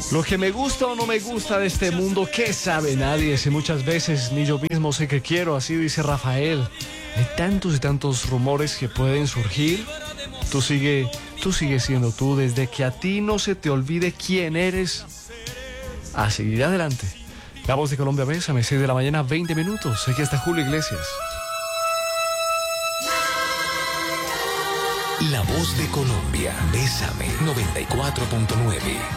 Lo que me gusta o no me gusta de este mundo, ¿qué sabe nadie? Si muchas veces ni yo mismo sé que quiero, así dice Rafael. Hay tantos y tantos rumores que pueden surgir. Tú sigue siendo tú, desde que a ti no se te olvide quién eres. A seguir adelante. La Voz de Colombia, Bésame, 6 de la mañana, 20 minutos. Aquí está Julio Iglesias. La Voz de Colombia, Bésame, 94.9.